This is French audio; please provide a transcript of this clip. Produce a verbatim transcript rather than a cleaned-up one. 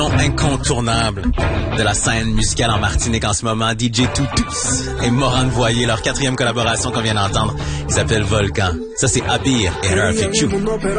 incontournable de la scène musicale en Martinique en ce moment, D J Toutous et Morane Voyer, leur quatrième collaboration qu'on vient d'entendre, qui s'appelle Volcan. Ça, c'est Abir et Her Feature.